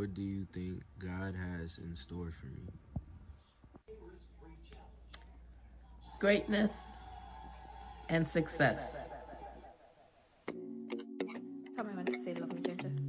what do you think God has in store for me? Greatness and success. Tell me when to say love me, Ginger.